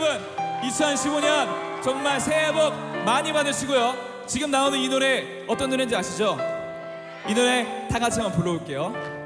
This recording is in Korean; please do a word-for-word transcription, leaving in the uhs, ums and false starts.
여러분, 이천십오 년 정말 새해 복 많이 받으시고요. 지금 나오는 이 노래 어떤 노래인지 아시죠? 이 노래 다 같이 한번 불러볼게요.